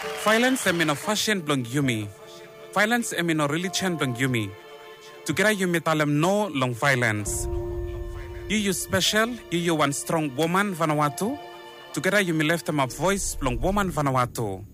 Violence emino fashion blong yumi. Violence emino religion blong yumi. Together yumi talem no long violence. You special, you one strong woman Vanuatu. Together you left them a voice long woman Vanuatu.